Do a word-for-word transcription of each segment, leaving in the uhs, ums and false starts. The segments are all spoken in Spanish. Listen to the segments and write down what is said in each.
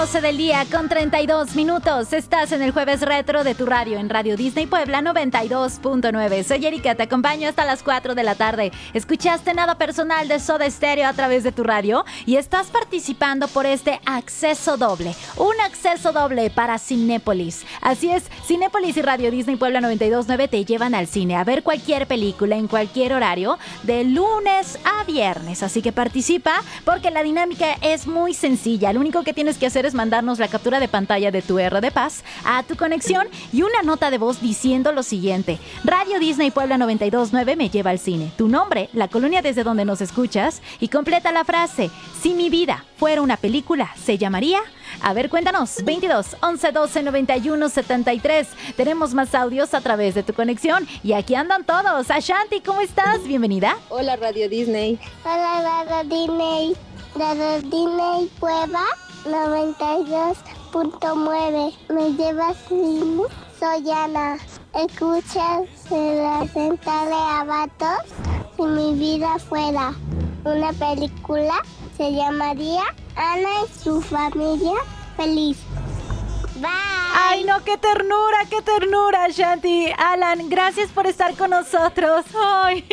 doce del día con treinta y dos minutos. Estás en el Jueves Retro de tu radio en Radio Disney Puebla noventa y dos punto nueve. Soy Erika, te acompaño hasta las cuatro de la tarde. Escuchaste Nada Personal de Soda Stereo a través de tu radio y estás participando por este acceso doble. Un acceso doble para Cinépolis. Así es, Cinépolis y Radio Disney Puebla noventa y dos punto nueve te llevan al cine a ver cualquier película en cualquier horario de lunes a viernes. Así que participa porque la dinámica es muy sencilla. Lo único que tienes que hacer es mandarnos la captura de pantalla de tu R de Paz a tu conexión y una nota de voz diciendo lo siguiente: Radio Disney Puebla noventa y dos punto nueve me lleva al cine, tu nombre, la colonia desde donde nos escuchas y completa la frase: si mi vida fuera una película, ¿se llamaría? A ver, cuéntanos. veintidós, once, doce, noventa y uno, setenta y tres. Tenemos más audios a través de tu conexión y aquí andan todos. Ashanti, ¿cómo estás? Bienvenida. Hola, Radio Disney. Hola, Radio Disney. Radio Disney Puebla noventa y dos punto nueve. Me llevas cine. Soy Ana. Escuchas en la central de Abatos. Si mi vida fuera una película, se llamaría Ana y su familia feliz. Bye. Ay, no, qué ternura, qué ternura, Shanti. Alan, gracias por estar con nosotros. Ay,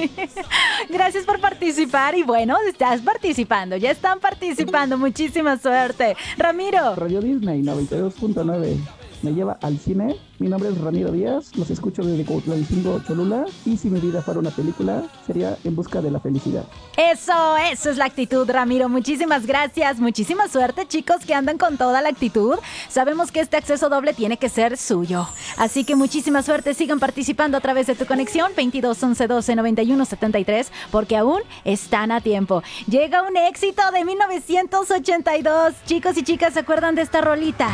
gracias por participar. Y bueno, estás participando, ya están participando. Muchísima suerte. Ramiro. Radio Disney noventa y dos punto nueve me lleva al cine. Mi nombre es Ramiro Díaz, los escucho desde Cuautlancingo, Cholula, y si mi vida fuera una película, sería En busca de la felicidad. Eso, eso es la actitud, Ramiro. Muchísimas gracias, muchísima suerte, chicos, que andan con toda la actitud. Sabemos que este acceso doble tiene que ser suyo. Así que muchísima suerte, sigan participando a través de tu conexión veintidós, once, doce, noventa y uno, setenta y tres, porque aún están a tiempo. Llega un éxito de mil novecientos ochenta y dos. Chicos y chicas, ¿se acuerdan de esta rolita?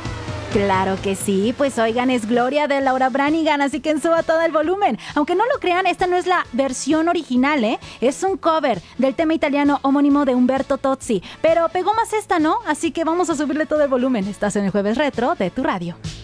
Claro que sí, pues oigan, es Gloria de Laura Branigan, así que suba todo el volumen. Aunque no lo crean, esta no es la versión original, ¿eh? Es un cover del tema italiano homónimo de Umberto Tozzi, pero pegó más esta, ¿no? Así que vamos a subirle todo el volumen. Estás en el Jueves Retro de tu radio.